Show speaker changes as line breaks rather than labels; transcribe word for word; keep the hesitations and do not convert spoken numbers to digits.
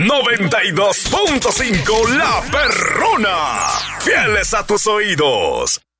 noventa y dos punto cinco La Perrona. Fieles a tus oídos.